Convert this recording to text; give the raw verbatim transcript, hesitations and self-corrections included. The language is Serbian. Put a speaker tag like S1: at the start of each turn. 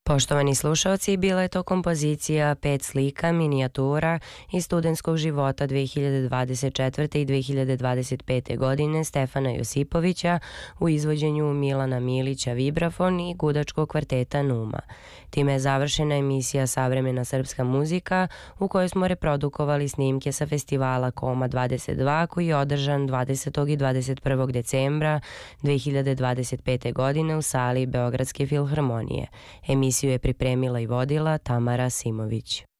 S1: Poštovani slušalci, bila je to kompozicija Pet slika minijatura iz studentskog života dve hiljade dvadeset četvrte. i dve hiljade dvadeset pete. godine Stefana Josipovića u izvođenju Milana Milića vibrafon i gudačkog kvarteta Numa. Time je završena emisija Savremena srpska muzika u kojoj smo reprodukovali snimke sa festivala Koma dvadeset dva koji je održan dvadesetog i dvadeset prvog decembra dve hiljade dvadeset pete. godine u sali Beogradske filharmonije. Emisiju je pripremila i vodila Tamara Simović.